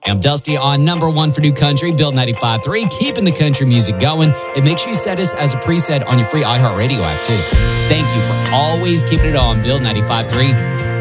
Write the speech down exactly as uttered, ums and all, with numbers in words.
I'm Dusty on number one for new country, Build ninety-five point three, keeping the country music going. And make sure you set us as a preset on your free iHeartRadio app, too. Thank you for always keeping it on Build ninety-five point three.